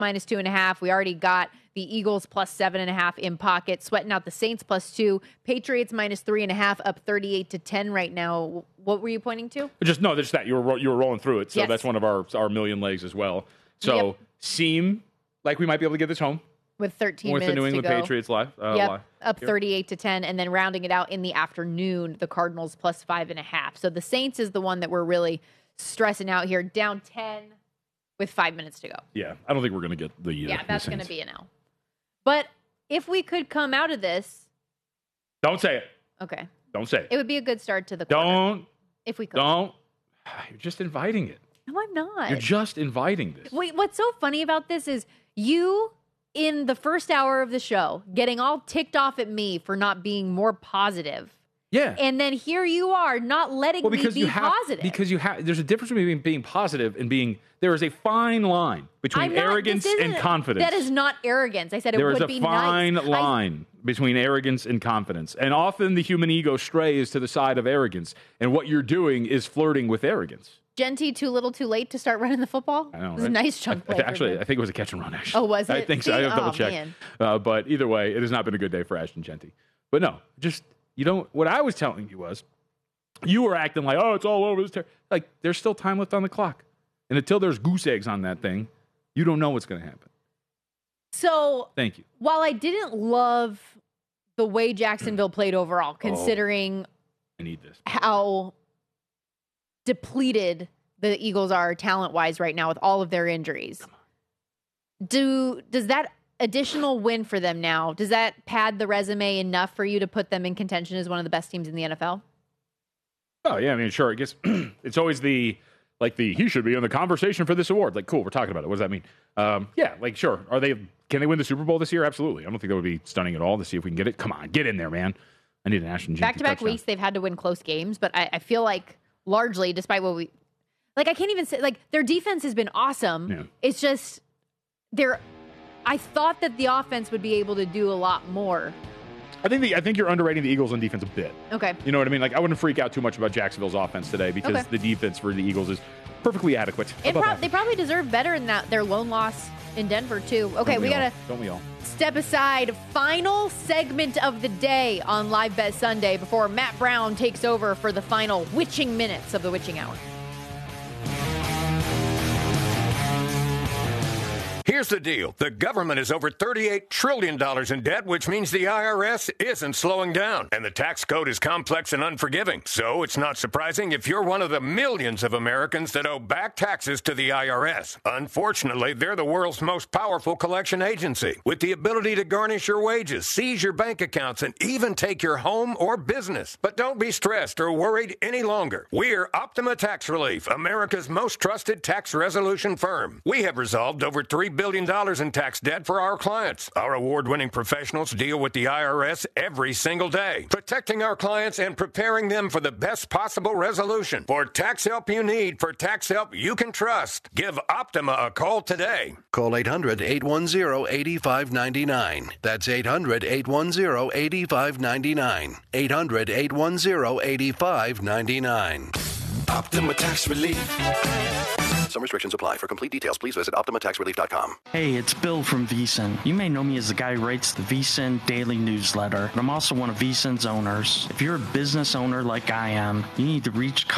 minus 2.5. We already got the Eagles plus 7.5 in pocket, sweating out the Saints plus 2. Patriots minus 3.5, up 38-10 right now. What were you pointing to? Just that you were rolling through it. So that's one of our million legs as well. So seem like we might be able to get this home with 13 with minutes the New England to go. Patriots live. Up 38-10, and then rounding it out in the afternoon, the Cardinals plus 5.5. So the Saints is the one that we're really stressing out here, down 10 with 5 minutes to go. Yeah, I don't think we're going to get the that's going to be an L. But if we could come out of this... Don't say it. Okay. Don't say it. It would be a good start to the quarter. Don't. If we could. Don't. You're just inviting it. No, I'm not. You're just inviting this. Wait, what's so funny about this is you, in the first hour of the show, getting all ticked off at me for not being more positive. Yeah. And then here you are not letting me be positive. Because there's a difference between being positive and being... There is a fine line between arrogance and confidence. That is not arrogance. I said it would be nice. There is a fine line between arrogance and confidence. And often the human ego strays to the side of arrogance. And what you're doing is flirting with arrogance. Genty, too little, too late to start running the football? I know, it was a nice chunk play. Actually, I think it was a catch and run, actually. Oh, was it? I think so. I have to double check. But either way, it has not been a good day for Ashton Genty. But no, what I was telling you was, you were acting like, oh, it's all over this. Like, there's still time left on the clock. And until there's goose eggs on that thing, you don't know what's going to happen. So, thank you. While I didn't love the way Jacksonville played overall, considering I need this. How depleted the Eagles are talent-wise right now with all of their injuries, does that additional win for them now, does that pad the resume enough for you to put them in contention as one of the best teams in the NFL? Oh, yeah. I mean, sure. I guess it's always he should be in the conversation for this award. Like, cool, we're talking about it. What does that mean? Yeah, like, sure. Can they win the Super Bowl this year? Absolutely. I don't think that would be stunning at all to see if we can get it. Come on, get in there, man. I need an Ashton Genty Back-to-back touchdown. weeks, they've had to win close games, but I feel like largely, despite what I can't even say, their defense has been awesome. Yeah. It's just, I thought that the offense would be able to do a lot more. I think you're underrating the Eagles on defense a bit. Okay. You know what I mean? Like, I wouldn't freak out too much about Jacksonville's offense today because the defense for the Eagles is perfectly adequate. They probably deserve better than that. Their lone loss in Denver, too. Okay, Don't we all? Step aside. Final segment of the day on Live Bet Sunday before Matt Brown takes over for the final witching minutes of the witching hour. Here's the deal. The government is over $38 trillion in debt, which means the IRS isn't slowing down. And the tax code is complex and unforgiving. So it's not surprising if you're one of the millions of Americans that owe back taxes to the IRS. Unfortunately, they're the world's most powerful collection agency, with the ability to garnish your wages, seize your bank accounts, and even take your home or business. But don't be stressed or worried any longer. We're Optima Tax Relief, America's most trusted tax resolution firm. We have resolved over $3 billion in tax debt for our clients. Our award-winning professionals deal with the IRS every single day, protecting our clients and preparing them for the best possible resolution. For tax help you need, for tax help you can trust, give Optima a call today. Call 800-810-8599. That's 800-810-8599. 800-810-8599. Optima Tax Relief. Some restrictions apply. For complete details, please visit OptimaTaxRelief.com. Hey, it's Bill from VSiN. You may know me as the guy who writes the VSiN daily newsletter, but I'm also one of VSiN's owners. If you're a business owner like I am, you need to reach